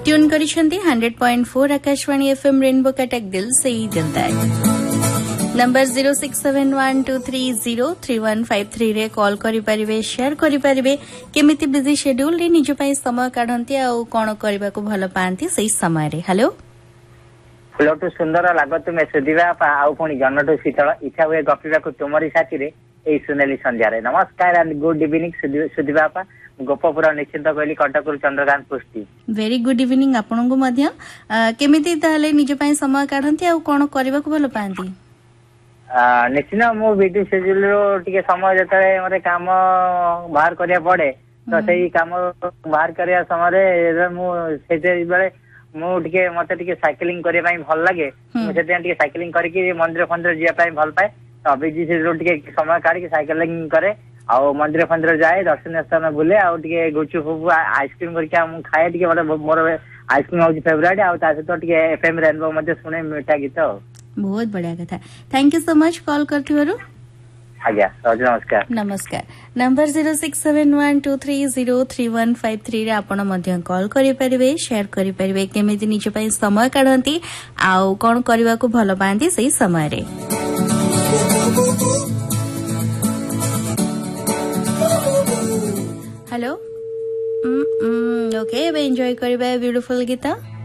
Tune करिसेंती 100.4 Akashvani FM rainbow Cuttack दिल से ही दिलदार। नंबर 067123033153 रे कॉल करि परिबे, शेयर करि परिबे केमिति बिजी शेड्यूल रे निज पई समय काढंती आ कोन करबा को भलो पांती सही समय रे। हेलो फुलटू सुंदर लागत तुमे सुधिबा आउ पुणी जनटू शीतल इच्छा हुए गपिबा को तुमरी साथी रे ए सुनेली संध्या रे। नमस्कार एंड गुड इवनिंग सुधिबा आपा गोपपुर निश्चिंत कहली कटक चंद्रकांत पुष्टि। वेरी गुड इवनिंग आपन को मध्य केमिति ताले निज पई समय काढंती आ कोन करबा को भलो पांती? निश्चित मो बिजी शेड्यूल रो टिके समय जतरे मरे काम बाहर करिया पड़े तो सेही काम बाहर करिया समय रे मु सेते बेले मु टिके मते टिके साइकिलिंग करिया पई भल लागे। मु सेते टिके साइकिलिंग करके मंदिर फंदिर जिया पई भल पाए तो बिजी शेड्यूल टिके समय काढी के साइकिलिंग करे आ मंदिर फंदिर जाए दर्शनीय स्थान बुले आ टिके गुचु फुबु आइसक्रीम करके मु खाए टिके मोर आइसक्रीम होची फेवरेट आ ता से तो टिके एफएम रेनबो मध्ये सुने मीठा गीत। बहुत बढ़िया कथा। Thank you so much call करथिबारु। आज्ञा नमस्कार। नमस्कार। नंबर 067123033153 रे आपण मध्ये कॉल करि परिबे, शेयर करि परिबे केमिति निज पई समय काढंती आ कोन करबा को भलो पांती सही समय रे। हेलो ओके एंजॉय करबे ब्यूटीफुल गीता।